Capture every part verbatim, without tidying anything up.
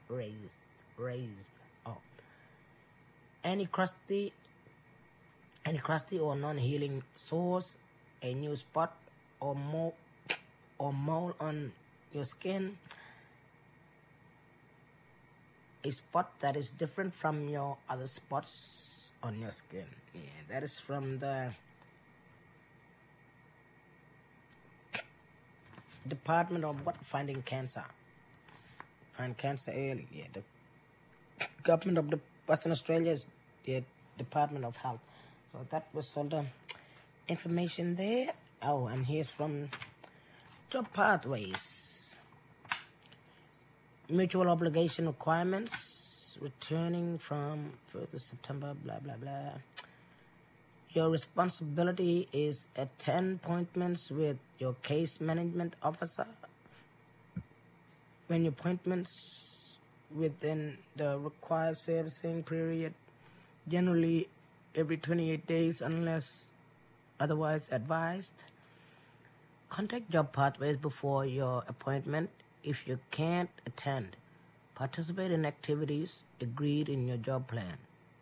raised, raised. Oh, any crusty, any crusty or non-healing sores, a new spot or mole, or mole on your skin, a spot that is different from your other spots on your skin. Yeah, that is from the Department of what? Finding cancer. Find cancer early. Yeah, the government of the Western Australia is the Department of Health. So that was all the information there. Oh, and here's from Job Pathways. Mutual obligation requirements returning from first of September, blah, blah, blah. Your responsibility is attend appointments with your case management officer. When your appointments within the required servicing period, generally every twenty-eight days unless otherwise advised. Contact Job Pathways before your appointment if you can't attend. Participate in activities agreed in your job plan.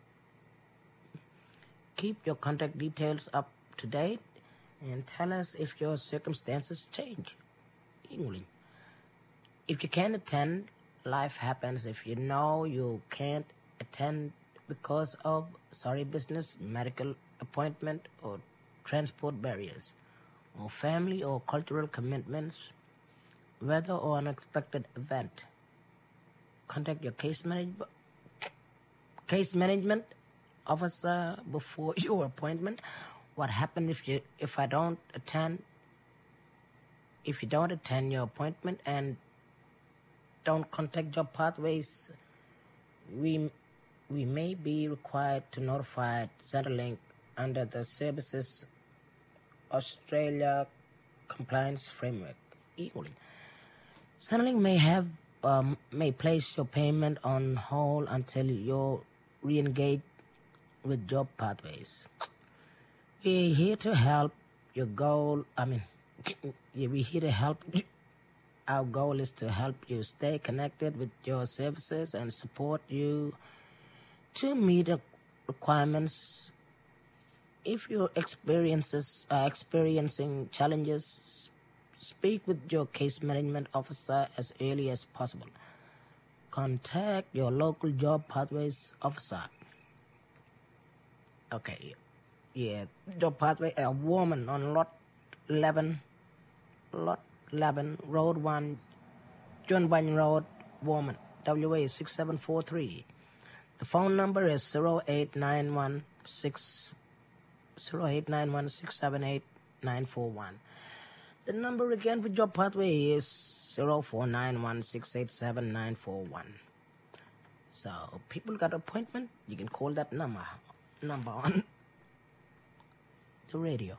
Keep your contact details up to date and tell us if your circumstances change. English. If you can't attend, life happens. If you know you can't attend because of sorry business, medical appointment, or transport barriers, or family or cultural commitments, weather or unexpected event, contact your case manage- case management officer before your appointment. What happens if you if I don't attend? If you don't attend your appointment and don't contact Job Pathways, we we may be required to notify Centrelink under the Services Australia Compliance Framework. Equally, Centrelink may have um, may place your payment on hold until you're re-engaged with Job Pathways. We're here to help your goal. I mean, we're here to help. Our goal is to help you stay connected with your services and support you to meet the requirements. If your experiences are experiencing challenges, speak with your case management officer as early as possible. Contact your local Job Pathways officer. Okay, yeah, Job Pathway, a woman on lot eleven, lot eleven, Road one, John Bunyan Road, woman, W A six seven four three. The phone number is zero eight nine one six zero eight nine one six seven eight nine four one. The number again for Job Pathway is zero four nine one six eight seven nine four one. So people got an appointment, you can call that number number on the radio.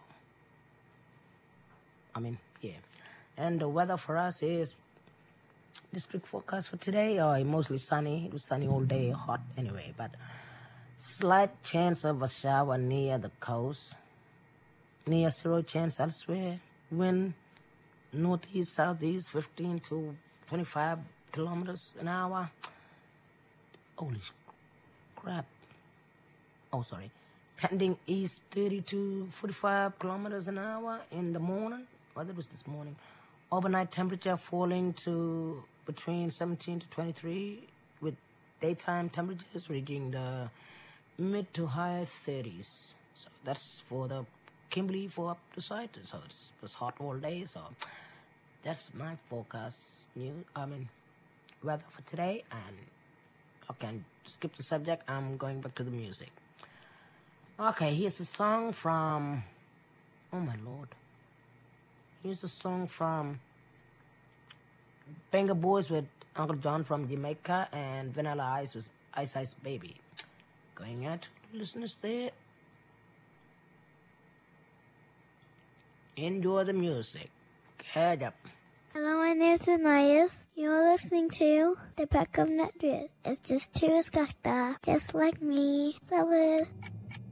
I mean, yeah. And the weather for us is district forecast for today, or mostly sunny. It was sunny all day, hot anyway, but slight chance of a shower near the coast. Near zero chance elsewhere. Wind northeast, southeast, fifteen to twenty-five kilometers an hour. Holy crap. Oh, sorry. Tending east thirty to forty-five kilometers an hour in the morning. Well, that was this morning. Overnight temperature falling to between seventeen to twenty-three, with daytime temperatures reaching the mid to high thirties. So that's for the Kimberley for up the side. So it's, it was hot all day. So that's my forecast news. I mean, weather for today. And I can skip the subject. I'm going back to the music. Okay, here's a song from. Oh my lord. Here's a song from Benga Boys with Uncle John from Jamaica and Vanilla Ice with Ice Ice Baby. Going out to listeners there. Enjoy the music. Head up. Hello, my name is Anais. You're listening to the Peckham Network. It's just two Skakta, just like me. Salut.